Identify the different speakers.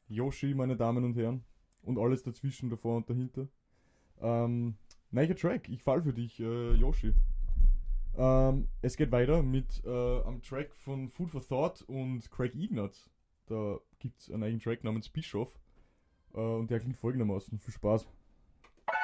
Speaker 1: Yoshi, meine Damen und Herren. Und alles dazwischen, davor und dahinter. Neuer Track, ich fall für dich, Yoshi. Es geht weiter mit einem Track von Food for Thought und Craig Ignatz. Da gibt es einen eigenen Track namens Bischof. Und der klingt folgendermaßen. Viel Spaß.